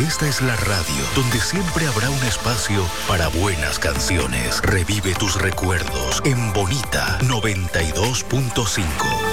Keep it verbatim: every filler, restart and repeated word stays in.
Esta es la radio donde siempre habrá un espacio para buenas canciones. Revive tus recuerdos en Bonita noventa y dos punto cinco.